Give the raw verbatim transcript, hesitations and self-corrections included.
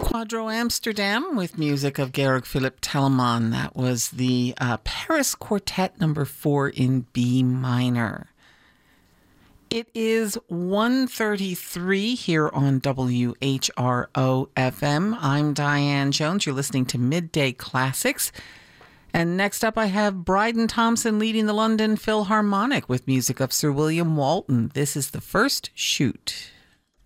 Quadro Amsterdam with music of Georg Philipp Telemann. That was the uh, Paris Quartet number four in B minor. It is one thirty-three here on W H R O F M. I'm Diane Jones. You're listening to Midday Classics. And next up I have Bryden Thompson leading the London Philharmonic with music of Sir William Walton. This is the first shoot.